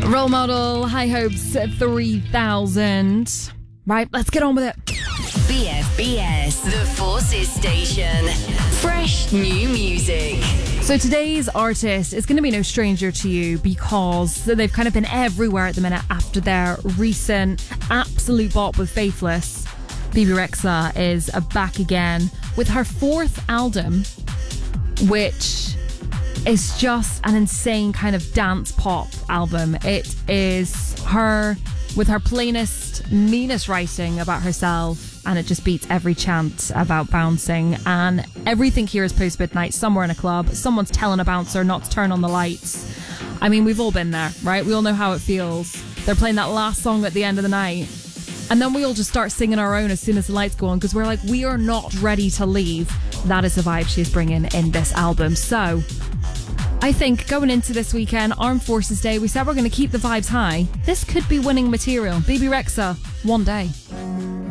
Role Model, High Hopes 3000. Right, let's get on with it. BFBS, the Forces Station. Fresh new music. So today's artist is going to be no stranger to you because they've kind of been everywhere at the minute after their recent absolute bop with Faithless. Bebe Rexha is back again with her fourth album, which is just an insane kind of dance pop album. It is her with her plainest, meanest writing about herself, and it just beats every chant about bouncing. And everything here is post-midnight, somewhere in a club. Someone's telling a bouncer not to turn on the lights. I mean, we've all been there, right? We all know how it feels. They're playing that last song at the end of the night, and then we all just start singing our own as soon as the lights go on because we're like, we are not ready to leave. That is the vibe she's bringing in this album. So I think going into this weekend, Armed Forces Day, we said we're going to keep the vibes high. This could be winning material. Bebe Rexha, One Day.